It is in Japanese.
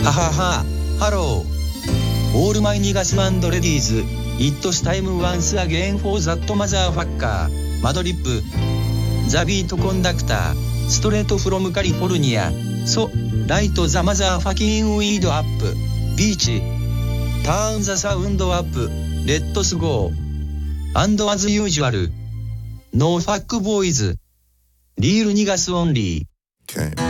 ははは、ハロー。オールマイニガス&レディーズ、It's time once again for that motherfucker. マドリップ。ザビートコンダクター、ストレートフロムカリフォルニア。ソ、ライトザマザーファキンウィードアップ。ビーチ。ターンザサウンドアップ。レッドスゴー。And as usual. No fuck boys. Real niggas only. Okay.